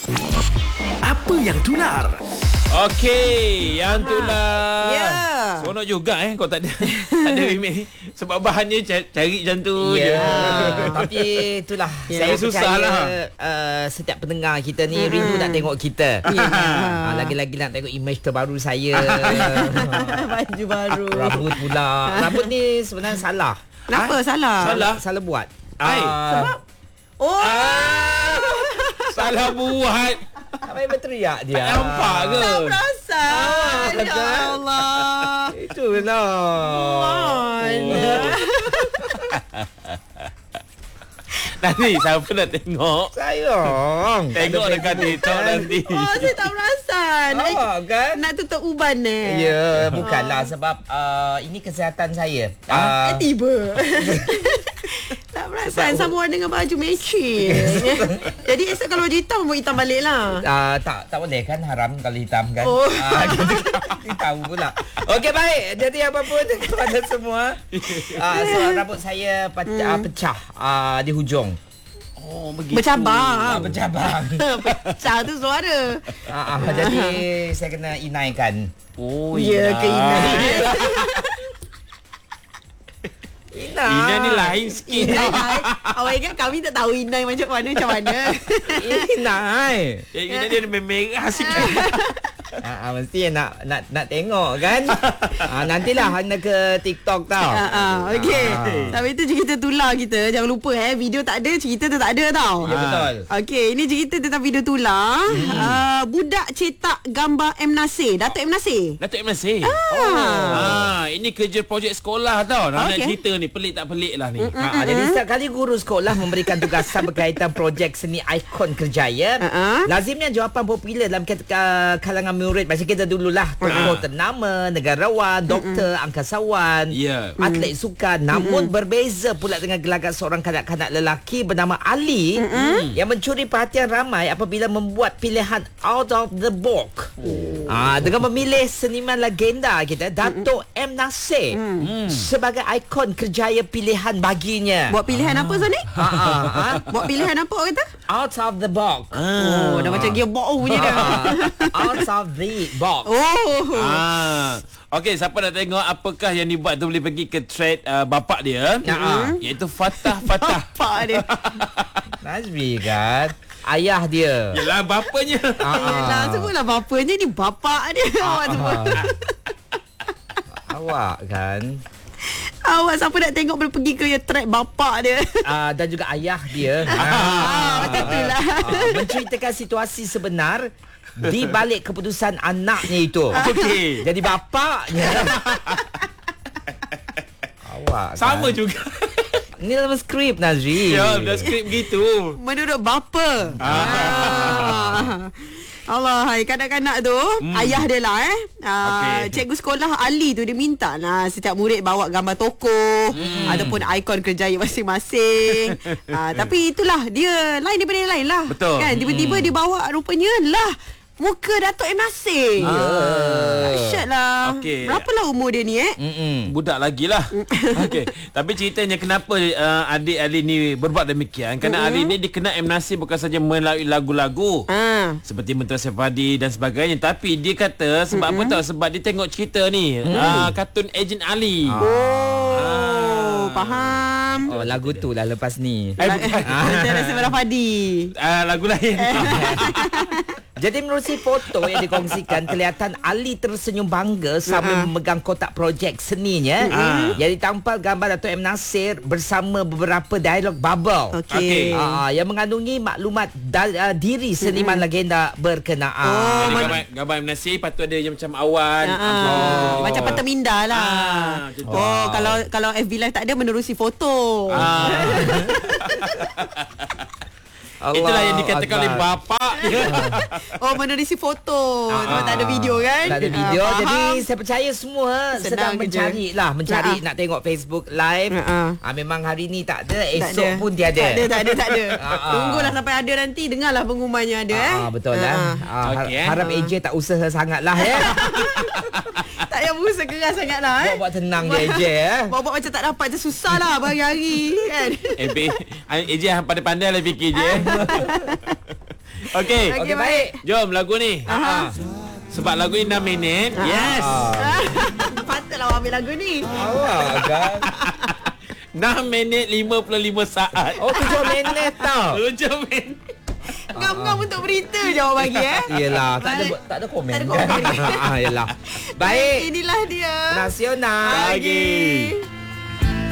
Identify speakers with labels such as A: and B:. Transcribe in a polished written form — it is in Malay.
A: Apa yang tular?
B: Okey, yang tular.
C: Ya.
B: Seronok juga kau tak ada remake. Sebab bahannya cari macam tu je.
C: Tapi itulah
B: Saya
C: saya
B: susah
C: percaya
B: lah.
C: setiap pendengar kita ni rindu nak tengok kita. Lagi-lagi nak tengok image terbaru saya.
D: Baju baru.
C: Rambut pula. Rambut ni sebenarnya salah.
D: Kenapa salah?
C: Salah buat.
D: Sebab
B: Salah buat.
C: Tak payah berteriak dia.
B: Tak nampak ke?
D: tak perasan. Ya
C: kan?
D: Allah.
C: Itulah.
D: Mana?
B: Nanti siapa nak tengok?
C: Sayang.
B: Tengok dekat TikTok nanti.
D: Oh, saya tak perasan.
C: Kan?
D: Nak tutup uban ni.
C: Ya, bukanlah sebab ini kesihatan saya.
D: Tiba. Tak perasan sama warna dengan baju matching. Jadi esok kalau baju hitam, buat hitam balik lah.
C: Tak boleh kan, haram kalau hitam kan.
D: Oh.
C: Kita tahu pula. Okey, baik. Jadi apa pun kepada semua. So rambut saya pecah di hujung.
B: Oh, begitu.
D: Bercabang.
C: Bercabang.
D: Pecah tu suara.
C: Jadi saya kena inaikan.
B: Oh,
D: Ya,
B: Ina.
D: keinginan.
B: Ina ni lain sikit.
D: Awak ingat kami tak tahu Inai macam mana.
C: Inai.
B: Ina dia merah sikit.
C: Mesti nak tengok kan. Nantilah anda ke TikTok tau.
D: Okey. Tapi itu cerita tular kita. Jangan lupa video tak ada, cerita tu tak ada tau.
C: Ya, betul.
D: Okey, ini cerita tentang video tular. Budak cetak gambar M. Nasir. Datuk M. Nasir.
B: Datuk M. Nasir. Ini kerja projek sekolah tau. Nak cerita ni pelik tak pelik lah ni.
C: Jadi setiap kali guru sekolah memberikan tugasan berkaitan projek seni ikon kerjaya, lazimnya jawapan popular dalam kalangan murid macam kita dululah, tokoh ternama, negarawan, doktor, angkasawan, atlet sukan. Namun berbeza pula dengan gelagat seorang kanak-kanak lelaki bernama Ali yang mencuri perhatian ramai apabila membuat pilihan out of the box. Dengan memilih seniman legenda kita, Datuk M. Nasir sebagai ikon kerjaya pilihan baginya.
D: Buat pilihan apa Sani? Buat pilihan apa orang kata?
C: Out of the box.
D: Oh, dah macam gearbox punya dah.
C: Out of the box.
B: Okey, siapa nak tengok apakah yang dibuat tu boleh pergi ke thread bapak dia. Iaitu Fatah.
D: Bapak dia.
C: Nazri kan, ayah dia.
B: Yalah, bapanya.
D: Yelah, sebutlah bapanya ni bapak dia. Awak sebut.
C: Awak kan.
D: Awak siapa nak tengok boleh pergi ke track bapak dia.
C: Dan juga ayah dia.
D: Macam tu lah.
C: Menceritakan situasi sebenar di balik keputusan anaknya itu.
B: Okey.
C: Jadi bapaknya. Awak kan?
B: Sama juga.
C: Ini dalam skrip, Nazri.
B: Ya, dah skrip gitu.
D: Menurut bapa. Allah, hai kanak-kanak tu ayah dia lah cikgu sekolah Ali tu dia minta lah setiap murid bawa gambar tokoh ataupun ikon kerjaya masing-masing. Tapi itulah dia lain daripada yang lain lah.
B: Betul.
D: Kan tiba-tiba dia bawa rupanya lah muka Datuk M. Nasir. Dahsyat lah.
B: Okey.
D: Berapalah umur dia ni
B: Budak lagi lah. Okey. Tapi ceritanya kenapa adik Ali ni berbuat demikian? Kerana Ali ni dikenal M. Nasir bukan saja melalui lagu-lagu seperti Mentera Sepadi dan sebagainya. Tapi dia kata sebab apa tahu? Sebab dia tengok cerita ni kartun Ejen Ali.
D: Faham.
C: Lagu tu lah lepas ni.
D: Mentera Sepadi.
B: Lagu lain.
C: Jadi menerusi foto yang dikongsikan, kelihatan Ali tersenyum bangga sambil memegang kotak projek seninya yang ditampal gambar Datuk M. Nasir bersama beberapa dialog bubble.
D: Okey.
C: Yang mengandungi maklumat diri seniman legenda berkenaan.
B: Jadi gambar M. Nasir patut ada yang macam awan.
D: Macam Peta Minda lah. Kalau FB Live tak ada menerusi foto.
B: Itulah yang dikatakan oleh bapak.
D: Menerusi foto. Tak ada video kan?
C: Tak ada video.
D: Faham.
C: Jadi saya percaya semua sedang
D: kerja.
C: mencari nak tengok Facebook Live. Memang hari ni tak ada, esok pun tiada.
D: Tak ada. Tunggulah sampai ada nanti, dengarlah pengumumannya ada
C: Betul lah. Harap AJ tak usaha sangat lah
D: Tak payah berusaha keras sangat lah
C: Buat tenang je AJ
D: Bawa macam tak dapat je, susah lah berhari-hari kan.
B: AJ pandai-pandai lah fikir je. Okey.
C: Okey, baik.
B: Jom lagu ni. Sebab lagu ni 6 minit. Yes.
D: Patutlah awak ambil lagu ni.
C: Awak kan.
B: 6 minit 55 saat.
C: Oh, 7 minit tau.
B: 7 minit.
D: Ngam-ngam untuk berita je awak bagi
C: Yelah, tak ada komen.
D: Tak ada komen.
C: Yelah. Baik.
D: Inilah dia
C: Nasional.
B: Pagi.